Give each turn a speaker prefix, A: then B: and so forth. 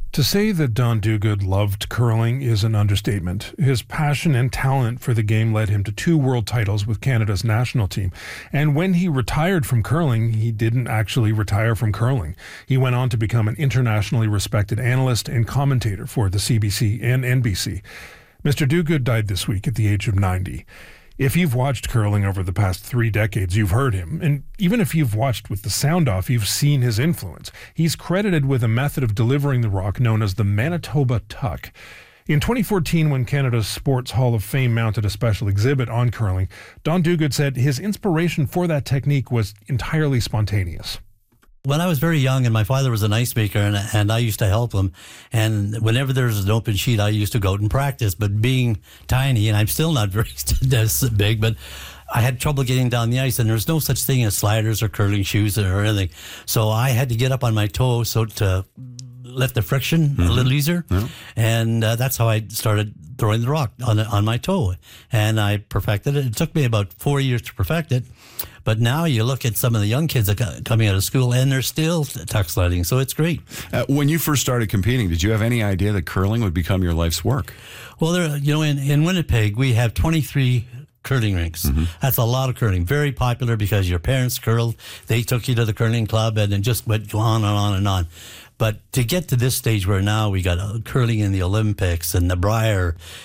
A: To say that Don Duguid loved curling is an understatement. His passion and talent for the game led him to 2 world titles with Canada's national team. And when he retired from curling, he didn't actually retire from curling. He went on to become an internationally respected analyst and commentator for the CBC and NBC. Mr. Duguid died this week at the age of 90. If you've watched curling over the past 3 decades, you've heard him. And even if you've watched with the sound off, you've seen his influence. He's credited with a method of delivering the rock known as the Manitoba Tuck. In 2014, when Canada's Sports Hall of Fame mounted a special exhibit on curling, Don Duguid said his inspiration for that technique was entirely spontaneous.
B: When I was very young and my father was an ice maker and I used to help him, and whenever there was an open sheet, I used to go out and practice. But being tiny, and I'm still not very big, but I had trouble getting down the ice, and there was no such thing as sliders or curling shoes or anything. So I had to get up on my toes so to let the friction a little easier. Yeah. And that's how I started throwing the rock on my toe. And I perfected it. It took me about 4 years to perfect it. But now you look at some of the young kids that are coming out of school, and they're still tuck sliding, so it's great.
C: When you first started competing, did you have any idea that curling would become your life's work?
B: Well, in Winnipeg, we have 23 curling rinks. Mm-hmm. That's a lot of curling. Very popular because your parents curled. They took you to the curling club, and it just went on and on and on. But to get to this stage where now we got curling in the Olympics and the Brier